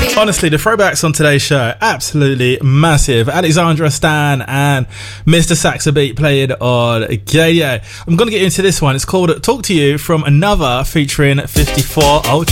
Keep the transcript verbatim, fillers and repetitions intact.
Honestly, the throwbacks on today's show, absolutely massive. Alexandra Stan and Mister Saxa Beat playing on Gadio. I'm going to get into this one. It's called Talk to You from Another featuring fifty-four Ultra.